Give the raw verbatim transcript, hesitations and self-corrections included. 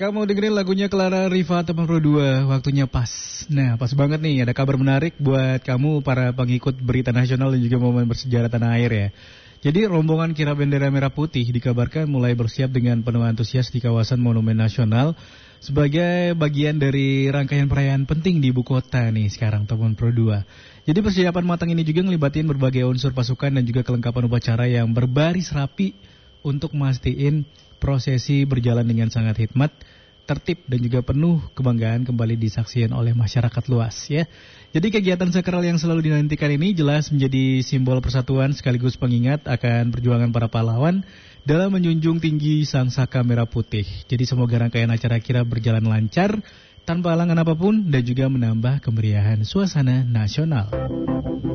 Kamu dengerin lagunya Clara Riva Teman Pro dua, waktunya pas. Nah, pas banget nih, ada kabar menarik buat kamu para pengikut berita nasional dan juga momen bersejarah tanah air ya. Jadi rombongan kirap bendera merah putih dikabarkan mulai bersiap dengan penuh antusias di kawasan Monumen Nasional sebagai bagian dari rangkaian perayaan penting di ibu kota nih sekarang Teman Pro dua. Jadi persiapan matang ini juga ngelibatin berbagai unsur pasukan dan juga kelengkapan upacara yang berbaris rapi untuk mastiin prosesi berjalan dengan sangat hikmat, tertib dan juga penuh kebanggaan kembali disaksikan oleh masyarakat luas ya. Jadi kegiatan sakral yang selalu dinantikan ini jelas menjadi simbol persatuan sekaligus pengingat akan perjuangan para pahlawan dalam menjunjung tinggi Sang Saka Merah Putih. Jadi semoga rangkaian acara kirap berjalan lancar tanpa halangan apapun dan juga menambah kemeriahan suasana nasional.